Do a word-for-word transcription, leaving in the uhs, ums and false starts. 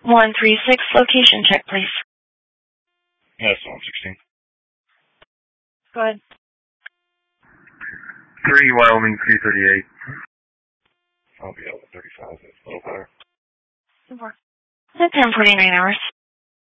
one three six, location check, please. Yes, one sixteen. Go ahead. three Wyoming three thirty-eight. I'll be able to thirty-five. That's a little better. It's ten forty-nine hours.